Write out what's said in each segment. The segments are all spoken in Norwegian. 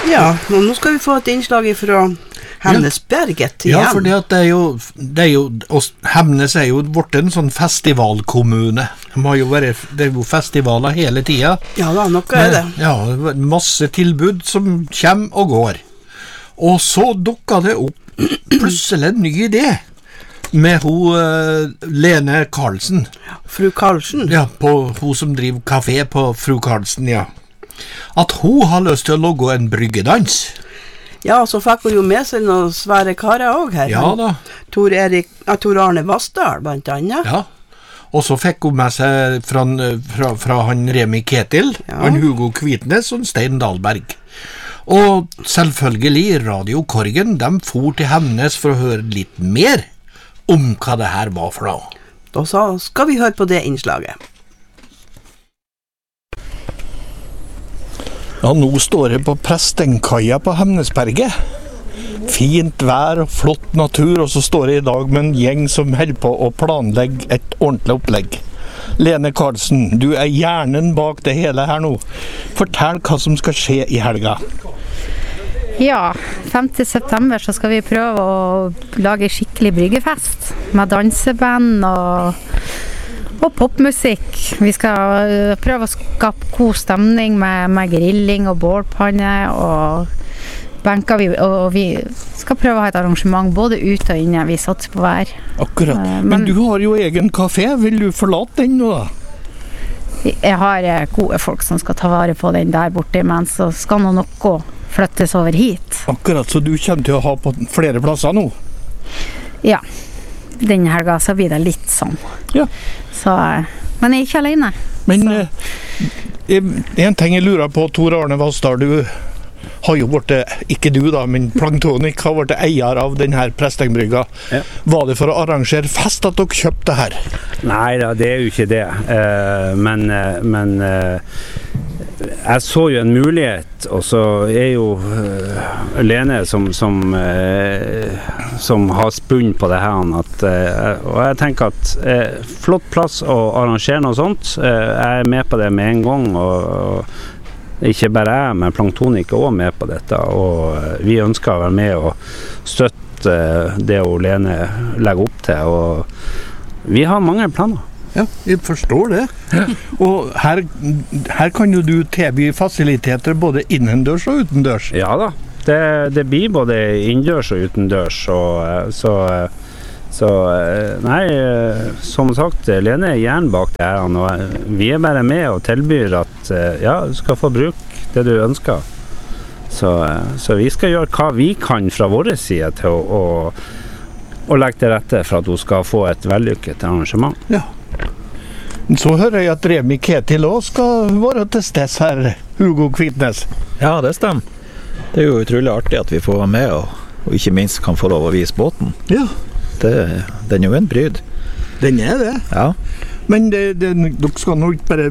Ja, og nå skal vi få et innslag fra Hemnesberget igjen. Ja, for det er jo Hemnes er jo blitt en sånn festivalkommune. Det er jo festivaler hele tiden. Ja da, noe er det. Ja, masse tilbud som kommer og går. Og så dukket det opp plutselig en ny idé med Lene Karlsen. Fru Karlsen? Ja, hun som driver kafé på Fru Karlsen, ja. At hun har lyst til å logge en bryggedans. Ja, så fikk hun jo med seg noen svære karer også her. Ja da. Tor Arne Vassdal, blant annet. Ja, og så fikk hun med seg fra han Remi Ketil, han Hugo Kvitnes og Stein Dahlberg. Og selvfølgelig Radio Korgen, de for til Hemnes for å høre litt mer om hva det her var for noe. Da skal vi høre på det innslaget. Ja, nå står jeg på Prestengkaia på Hemnesberget. Fint vær og flott natur, og så står jeg i dag med en gjeng som holder på å planlegge et ordentlig opplegg. Lene Karlsen, du er hjernen bak det hele her nå. Fortell hva som skal skje i helga. Ja, 5. september så skal vi prøve å lage skikkelig bryggefest med danseband og popmusikk. Vi skal prøve å skape god stemning med grilling og bålpanne og benker. Og vi skal prøve å ha et arrangement både ute og inne. Vi satser på vær. Akkurat. Men du har jo egen kafé. Vil du forlate den nå da? Jeg har gode folk som skal ta vare på den der borte, men så skal noe flyttes over hit. Akkurat, så du kommer til å ha på flere plasser nå? Ja. Denne helga så blir det litt sånn. Ja. Så, men jeg er ikke alene. Men en ting jeg lurer på, Tor Arne Vassdal, du har jo vært, ikke du da, men Planktonic har vært eier av denne Prestengbrygga. Ja. Var det for å arrangere fest at dere kjøpte her? Nei da, det er jo ikke det. Men jeg så jo en mulighet, og så er jo Lene som har spunn på det her, og jeg tenker at flott plass å arrangere noe sånt. Jeg er med på det med en gang, og ikke bare jeg, men Planktonic er også med på dette, og vi ønsker å være med og støtte det Lene legger opp til, og vi har mange planer. Ja, jeg forstår det. Ja. Og her kan jo du tilby fasiliteter både innendørs og utendørs. Ja da, det blir både innendørs og utendørs, så nei, som sagt, Lene er hjernen bak det her, og vi er bare med og tilbyr at ja, du skal få bruke det du ønsker. Så vi skal gjøre hva vi kan fra vår side til å legge til rette for at hun skal få et vellykket arrangement. Ja. Så hører jeg at Remi Ketil også skal være til steds her, Hugo Kvitnes. Ja, det stemmer. Det er jo utrolig artig at vi får være med, og ikke minst kan få lov å vise båten. Ja. Den er jo en bryd. Den er det. Ja. Men dere skal nok bare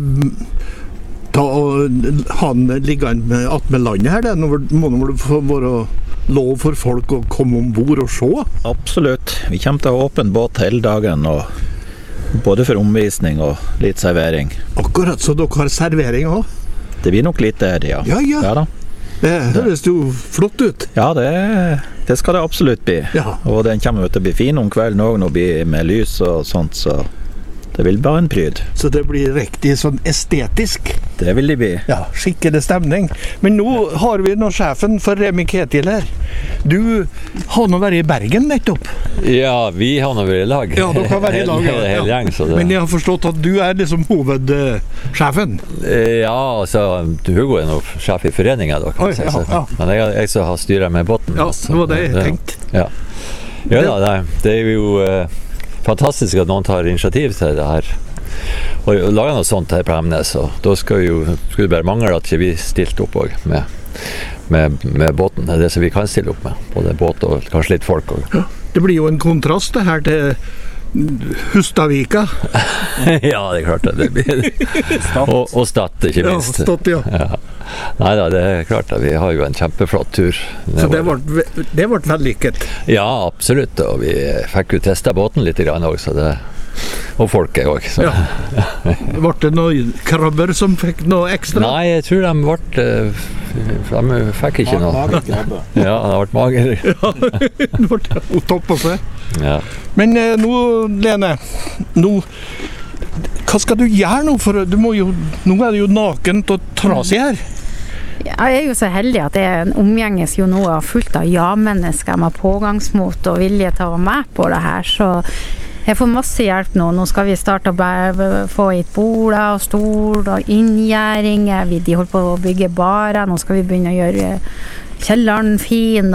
ta og ha den liggende med landet her. Det må være lov for folk å komme ombord og se. Absolutt. Vi kommer til å ha åpen båt hele dagen, og både for omvisning og litt servering. Akkurat, så dere har servering også? Det blir nok litt der, ja. Ja da. Det høres jo flott ut. Ja, det skal det absolutt bli. Ja. Og den kommer til å bli fin om kvelden også, når det blir med lys og sånt, så det vil bare en pryd. Så det blir riktig sånn estetisk? Det vil det bli. Ja, skikkelig stemning. Men nå har vi nå sjefen for Remi Ketil her. Du har nå vært i Bergen nettopp. Ja, vi har nå vært i lag. Ja, dere har vært i lag. Hele gjeng, så det. Men jeg har forstått at du er liksom hovedsjefen. Ja, altså, Hugo er nå sjef i foreningen da, kan man si. Ja. Men jeg som har styret med båten. Ja, det var det jeg tenkte. Ja, da, det er jo fantastisk at noen tar initiativ til det her og lager noe sånt her på Hemnes, og da skulle det bare mangle at ikke vi stilte opp også med båten. Det er det som vi kan stille opp med, både båt og kanskje litt folk også. Ja, det blir jo en kontrast det her til Hustadvika. Ja, det er klart det blir og Stad, ikke minst. Ja, Stad, ja. Neida, det er klart det. Vi har jo en kjempeflott tur. Så det ble vellykket? Ja, absolutt, og vi fikk jo testet båten litt grann også, og folket også. Ja. Ble det noen krabber som fikk noe ekstra? Nei, jeg tror de de fikk ikke noe. Ja, han har vært mager. Nå ble det topp på seg. Ja. Men nå, Lene, hva skal du gjøre nå? For nå er det jo nakent og trasig her. Jeg er jo så heldig at jeg omgjenges jo nå fullt av ja-mennesker med pågangsmot og vilje til å være med på det her, så jeg får masse hjelp nå. Nå skal vi starte å få hit boler og stol og inngjæringer. De holder på å bygge barer. Nå skal vi begynne å gjøre kjelleren fin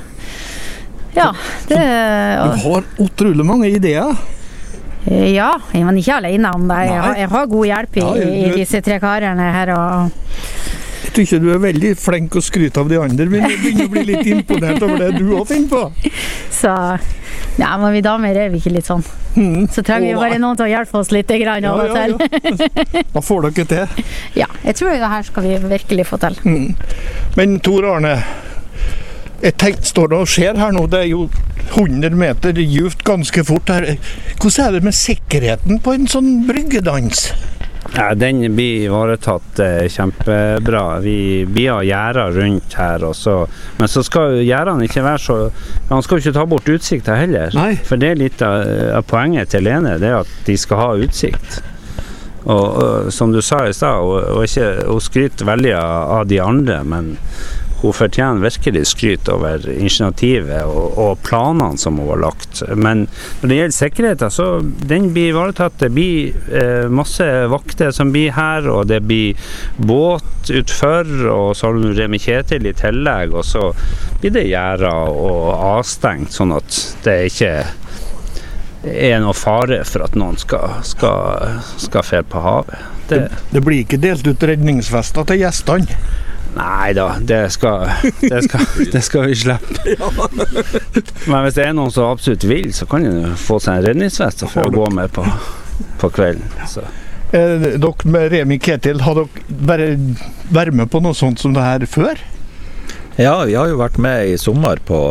og ja, det... Du har utrolig mange ideer. Ja, men ikke alene om det. Jeg har god hjelp i disse 3 karene her og... Jeg tror ikke du er veldig flink å skryte av de andre, men jeg begynner å bli litt imponert over det du også finner på. Så, ja, men vi damer er vi ikke litt sånn. Så trenger vi bare noen til å hjelpe oss litt grann av og til. Da får dere til. Ja, jeg tror det her skal vi virkelig få til. Men Tor Arne, jeg tenkte, står det og ser her nå, det er jo 100 meter djupt ganske fort her. Hvordan er det med sikkerheten på en sånn bryggedans? Ja, den blir ivaretatt kjempebra. Vi har gjerder rundt her også. Men så skal jo gjerdene ikke være så... Man skal jo ikke ta bort utsikten heller. Nei. For det er litt av poenget til Lene, det er at de skal ha utsikt. Og som du sa i stad, hun skryter veldig av de andre, men hun fortjener virkelig skryt over initiativet og planene som hun har lagt. Men når det gjelder sikkerheten, så den blir ivaretatt. Det blir masse vakter som blir her, og det blir båt utfor, og så har du Remi Kjetil i tillegg, og så blir det gjerder og avstengt, sånn at det ikke er noe fare for at noen skal fære på havet. Det blir ikke delt ut redningsvester til gjestene? Nei da, det skal vi slippe. Men hvis det er noen som absolutt vil, så kan de få seg en redningsvest for å gå med på kvelden. Så. Dere med Remi Kjetil, har dere bare vært med på noe sånt som det her før? Ja, vi har jo vært med i sommer på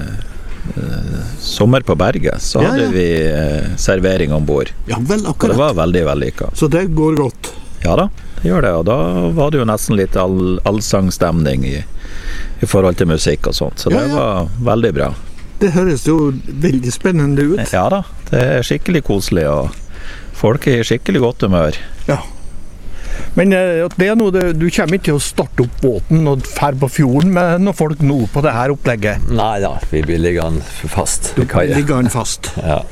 berget. Så hadde vi servering ombord. Ja, vel, akkurat. Og det var veldig vellykket. Så det går godt? Ja da, det gjør det, og da var det jo nesten litt allsangstemning i forhold til musikk og sånt, så det var veldig bra. Det høres jo veldig spennende ut. Ja da, det er skikkelig koselig, og folk er i skikkelig godt humør. Ja. Men det er noe, du kommer ikke til å starte opp båten og fære på fjorden med noen folk nå på det her opplegget? Nei da, vi blir liggende fast. Liggende fast. Ja.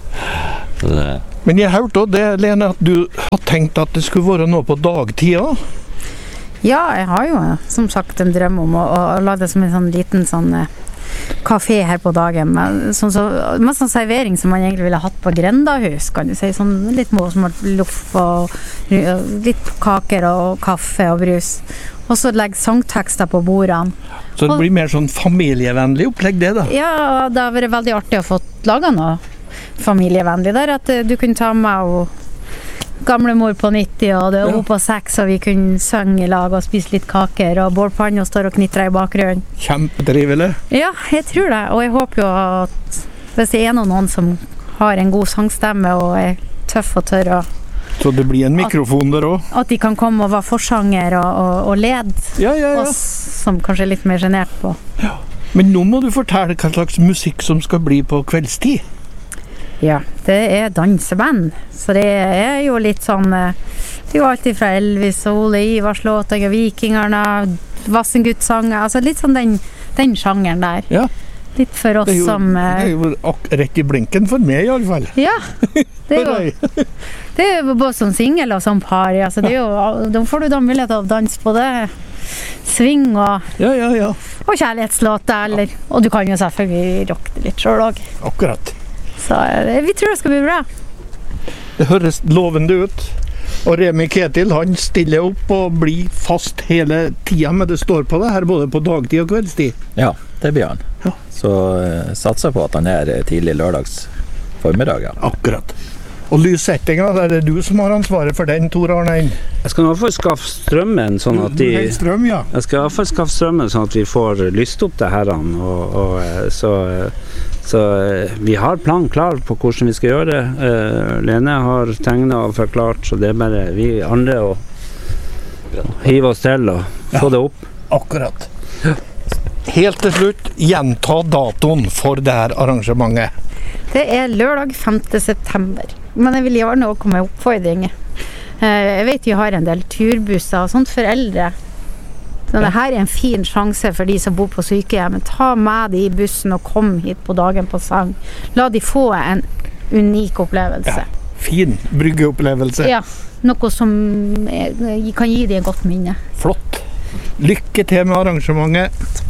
Men jeg hørte også det, Lene, at du har tenkt at det skulle være noe på dagtid også? Ja, jeg har jo som sagt en drøm om å la det som en sånn liten kafé her på dagen, med sånn servering som man egentlig ville hatt på grendahus, kan du si, sånn litt småsmart loff og litt kaker og kaffe og brus. Og så legge sangtekster på bordene. Så det blir mer sånn familievennlig opplegg det da? Ja, det har vært veldig artig å få laget noe familievennlig der, at du kunne ta med og gamlemor på 90 og det er hun på 6, og vi kunne synge i lag og spise litt kaker, og bålpanna står og knitrer i bakgrunnen. Kjempetrivelig. Ja, jeg tror det, og jeg håper jo at hvis det er noen som har en god sangstemme og er tøff og tørr, så det blir en mikrofon der også? At de kan komme og være forsanger og lede oss som kanskje er litt mer genert på. Ja. Men nå må du fortelle hva slags musikk som skal bli på kveldstid. Ja, det er danseband, så det er jo litt sånn, det er jo alltid fra Elvis, Ole Ivars låter, Vikingerne, Vassendgutsanger, altså litt sånn den sjangeren der. Ja. Litt for oss som... Det er jo rett i blinken for meg i alle fall. Ja, det er jo både som single og som par, altså det er jo, da får du da mulighet til å danse på det, swing og kjærlighetslåter, og du kan jo selvfølgelig rocke det litt selv også. Akkurat. Så vi tror det skal bli bra. Det høres lovende ut. Og Remi Kjetil, han stiller opp og blir fast hele tiden, men det står på det her, både på dagtid og kveldstid. Ja, det blir han. Ja. Så satser på at han er tidlig lørdags formiddag. Ja. Akkurat. Og lyssettingen, er det du som har ansvaret for den, Tor Arne? Jeg skal i hvert fall skaffe strømmen, sånn at Jeg skal i hvert fall skaffe strømmen, sånn at vi får lyst opp det her, så vi har plan klar på hvordan vi skal gjøre det. Lene har tegnet og forklart, så det er bare vi andre å hive oss til og få det opp. Akkurat. Helt til slutt, gjenta datoen for det her arrangementet. Det lørdag 5. september. Men jeg vil gjerne også komme med oppfordringer. Jeg vet vi har en del turbusser og sånt for eldre. Så det her en fin sjanse for de som bor på sykehjem. Ta med de i bussen og kom hit på dagen på sang. La de få en unik opplevelse. Ja, fin bryggeopplevelse. Ja, noe som kan gi de et godt minne. Flott. Lykke til med arrangementet.